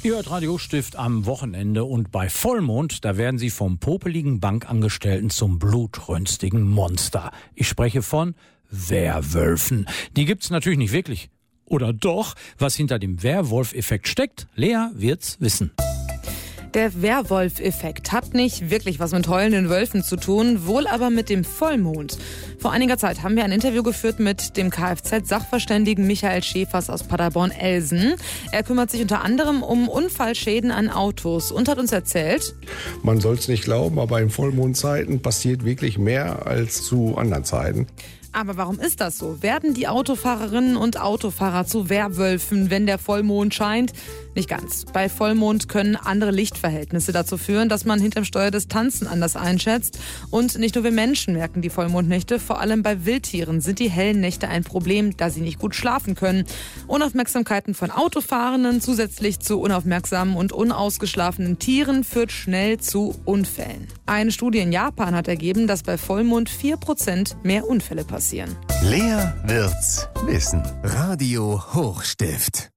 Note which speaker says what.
Speaker 1: Ihr hört Radiostift am Wochenende und bei Vollmond, da werden Sie vom popeligen Bankangestellten zum blutrünstigen Monster. Ich spreche von Werwölfen. Die gibt's natürlich nicht wirklich. Oder doch? Was hinter dem Werwolf-Effekt steckt, Lea wird's wissen.
Speaker 2: Der Werwolf-Effekt hat nicht wirklich was mit heulenden Wölfen zu tun, wohl aber mit dem Vollmond. Vor einiger Zeit haben wir ein Interview geführt mit dem Kfz-Sachverständigen Michael Schäfers aus Paderborn-Elsen. Er kümmert sich unter anderem um Unfallschäden an Autos und hat uns erzählt:
Speaker 3: Man soll es nicht glauben, aber in Vollmondzeiten passiert wirklich mehr als zu anderen Zeiten.
Speaker 2: Aber warum ist das so? Werden die Autofahrerinnen und Autofahrer zu Werwölfen, wenn der Vollmond scheint? Nicht ganz. Bei Vollmond können andere Lichtverhältnisse dazu führen, dass man hinterm Steuer Distanzen anders einschätzt. Und nicht nur wir Menschen merken die Vollmondnächte, vor allem bei Wildtieren sind die hellen Nächte ein Problem, da sie nicht gut schlafen können. Unaufmerksamkeiten von Autofahrenden zusätzlich zu unaufmerksamen und unausgeschlafenen Tieren führt schnell zu Unfällen. Eine Studie in Japan hat ergeben, dass bei Vollmond 4% mehr Unfälle passieren.
Speaker 4: Lea wird's wissen. Radio Hochstift.